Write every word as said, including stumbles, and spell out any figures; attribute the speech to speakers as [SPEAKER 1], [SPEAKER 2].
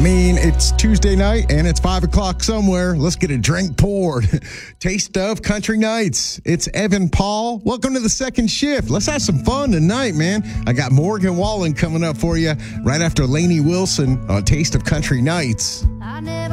[SPEAKER 1] mean, it's Tuesday night and it's five o'clock somewhere. Let's get a drink poured. Taste of Country Nights. It's Evan Paul. Welcome to the second shift. Let's have some fun tonight, man. I got Morgan Wallen coming up for you right after Lainey Wilson on Taste of Country Nights.
[SPEAKER 2] I never